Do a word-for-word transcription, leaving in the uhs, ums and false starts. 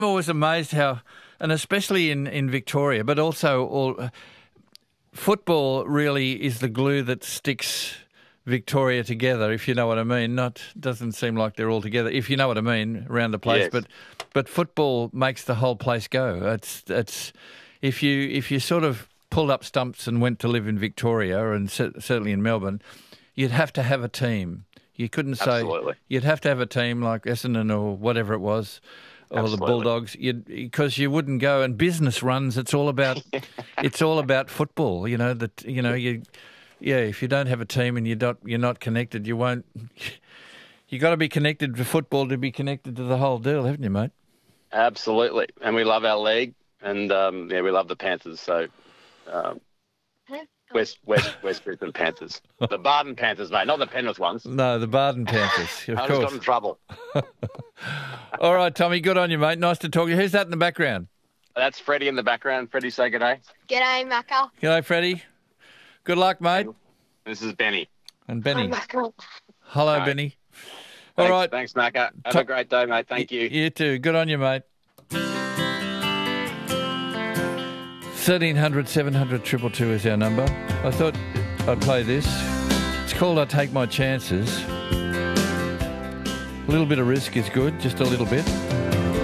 I'm always amazed how, and especially in, in Victoria, but also all football really is the glue that sticks Victoria together, if you know what I mean. Not doesn't seem like they're all together, if you know what I mean, around the place. Yes. But but football makes the whole place go. It's it's if you if you sort of pulled up stumps and went to live in Victoria and cer- certainly in Melbourne, you'd have to have a team. You couldn't say Absolutely. you'd have to have a team like Essendon or whatever it was. Or Absolutely. the Bulldogs, because you wouldn't go. And business runs, it's all about, it's all about football. You know that. You know you, yeah. If you don't have a team and you're not, you're not connected, you won't. You got to be connected to football to be connected to the whole deal, haven't you, mate? Absolutely, and we love our league, and um, yeah, we love the Panthers. So, um, West West West Brisbane Panthers, the Barden Panthers, mate, not the Penrith ones. No, the Barden Panthers, of I just course. got in trouble. All right, Tommy, good on you, mate. Nice to talk to you. Who's that in the background? That's Freddie in the background. Freddie, say good day. G'day, Macca. G'day, Freddie. Good luck, mate. This is Benny. And Benny. Macca. Hello, Hi. Benny. All Thanks, right. Thanks, Macca. Have To- a great day, mate. Thank you. You too. Good on you, mate. thirteen hundred, seven hundred, two two two is our number. I thought I'd play this. It's called I Take My Chances. A little bit of risk is good, just a little bit.